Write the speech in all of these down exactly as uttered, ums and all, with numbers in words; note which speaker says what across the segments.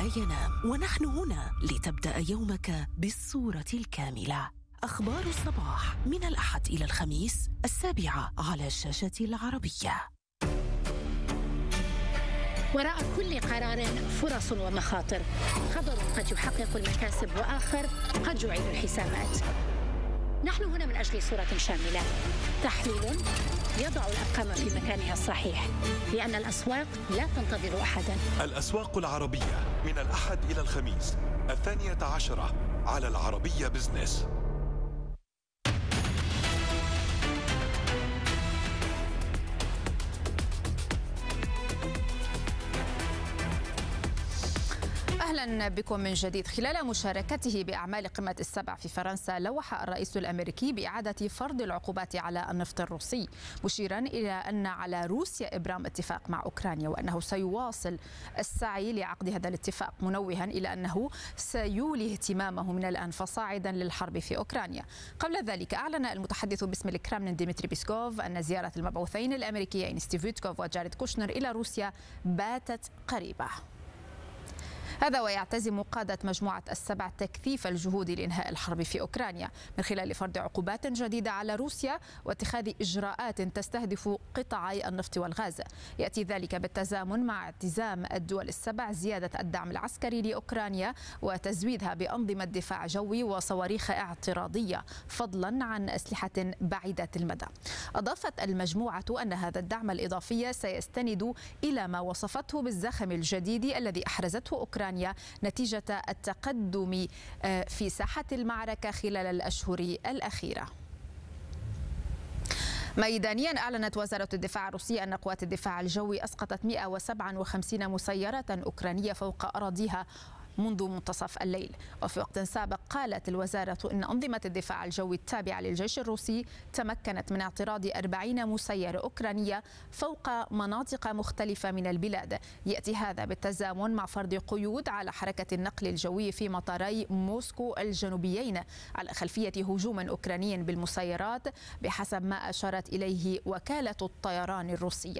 Speaker 1: ينام، ونحن هنا لتبدأ يومك بالصورة الكاملة. أخبار الصباح من الأحد إلى الخميس السابعة على الشاشة العربية.
Speaker 2: وراء كل قرار فرص ومخاطر، خبر قد يحقق المكاسب وآخر قد يعيد الحسابات. نحن هنا من أجل صورة شاملة، تحليل يضع الأرقام في مكانها الصحيح، لأن الأسواق لا تنتظر أحدا.
Speaker 3: الأسواق العربية من الأحد إلى الخميس الثانية عشرة على العربية بزنس.
Speaker 4: أهلا بكم من جديد. خلال مشاركته بأعمال قمة السبع في فرنسا، لوح الرئيس الأمريكي بإعادة فرض العقوبات على النفط الروسي، مشيرا إلى أن على روسيا إبرام اتفاق مع أوكرانيا وأنه سيواصل السعي لعقد هذا الاتفاق، منوها إلى أنه سيولي اهتمامه من الآن فصاعدا للحرب في أوكرانيا. قبل ذلك أعلن المتحدث باسم الكرملين ديمتري بيسكوف أن زيارة المبعوثين الأمريكيين ستيف ويتكوف وجاريد كوشنر إلى روسيا باتت قريبة. هذا ويعتزم قادة مجموعة السبع تكثيف الجهود لإنهاء الحرب في أوكرانيا من خلال فرض عقوبات جديدة على روسيا واتخاذ إجراءات تستهدف قطاعي النفط والغاز. يأتي ذلك بالتزامن مع اعتزام الدول السبع زيادة الدعم العسكري لأوكرانيا وتزويدها بأنظمة دفاع جوي وصواريخ اعتراضية، فضلا عن أسلحة بعيدة المدى. أضافت المجموعة أن هذا الدعم الإضافي سيستند إلى ما وصفته بالزخم الجديد الذي أحرزته أوكرانيا نتيجة التقدم في ساحة المعركة خلال الأشهر الأخيرة. ميدانيا أعلنت وزارة الدفاع الروسية أن قوات الدفاع الجوي أسقطت مئة وسبعة وخمسين مسيرة أوكرانية فوق أراضيها منذ منتصف الليل. وفي وقت سابق قالت الوزارة إن أنظمة الدفاع الجوي التابعة للجيش الروسي تمكنت من اعتراض أربعين مسيرة أوكرانية فوق مناطق مختلفة من البلاد. يأتي هذا بالتزامن مع فرض قيود على حركة النقل الجوي في مطاري موسكو الجنوبيين على خلفية هجوم أوكراني بالمسيرات بحسب ما أشارت إليه وكالة الطيران الروسية.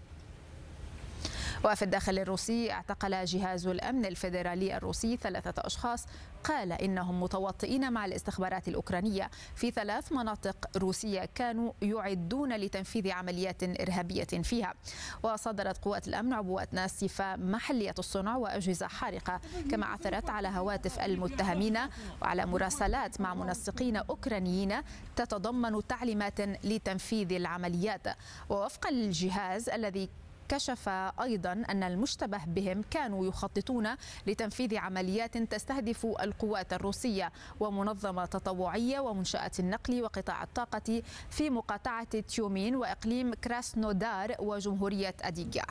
Speaker 4: وفي الداخل الروسي اعتقل جهاز الأمن الفيدرالي الروسي ثلاثة أشخاص قال إنهم متواطئين مع الاستخبارات الأوكرانية في ثلاث مناطق روسية كانوا يعدون لتنفيذ عمليات إرهابية فيها. وصدرت قوات الأمن عبوات ناسفة محلية الصنع وأجهزة حارقة، كما عثرت على هواتف المتهمين وعلى مراسلات مع منسقين أوكرانيين تتضمن تعليمات لتنفيذ العمليات. ووفقا للجهاز الذي كشف أيضا أن المشتبه بهم كانوا يخططون لتنفيذ عمليات تستهدف القوات الروسية ومنظمة تطوعية ومنشآت النقل وقطاع الطاقة في مقاطعة تيومين وإقليم كراسنودار وجمهورية أديغا.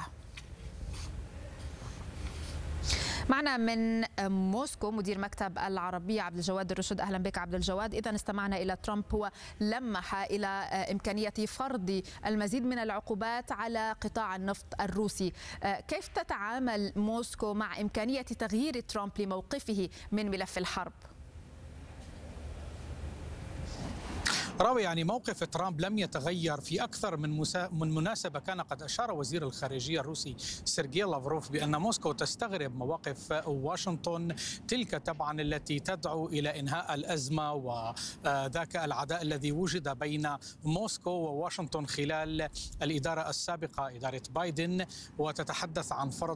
Speaker 4: معنا من موسكو مدير مكتب العربية عبد الجواد الرشد. أهلا بك عبد الجواد. إذا استمعنا إلى ترامب هو لمح إلى إمكانية فرض المزيد من العقوبات على قطاع النفط الروسي، كيف تتعامل موسكو مع إمكانية تغيير ترامب لموقفه من ملف الحرب؟
Speaker 5: راوي، يعني موقف ترامب لم يتغير في أكثر من, مسا... من مناسبة. كان قد أشار وزير الخارجية الروسي سيرجي لافروف بأن موسكو تستغرب مواقف واشنطن، تلك طبعا التي تدعو إلى إنهاء الأزمة وذاك العداء الذي وجد بين موسكو وواشنطن خلال الإدارة السابقة إدارة بايدن، وتتحدث عن فرض